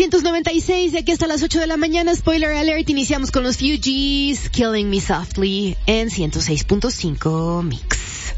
1996, de aquí hasta las 8 de la mañana, spoiler alert, iniciamos con los Fugees, Killing Me Softly, en 106.5 Mix.